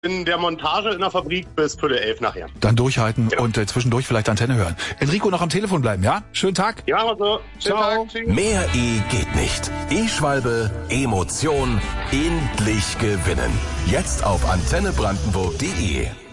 in der Montage in der Fabrik bis 10:45 nachher. Dann durchhalten und zwischendurch vielleicht Antenne hören. Enrico, noch am Telefon bleiben, ja? Schönen Tag. Ja, machen wir so. Schönen Ciao. Tag. Tschüss. Mehr geht nicht. E-Schwalbe, Emotion, endlich gewinnen. Jetzt auf antennebrandenburg.de.